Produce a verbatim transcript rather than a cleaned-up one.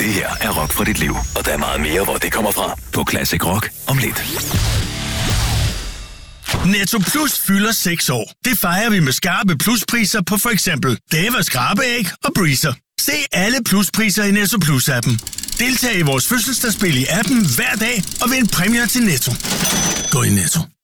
Det her er rock for dit liv, og der er meget mere, hvor det kommer fra. På Classic Rock om lidt. Netto Plus fylder seks år. Det fejrer vi med skarpe pluspriser på for eksempel Dava skrabeæg og Breezer. Se alle pluspriser i Netto Plus-appen. Deltag i vores fødselsdagsspil i appen hver dag og vind præmier til Netto. Gå i Netto.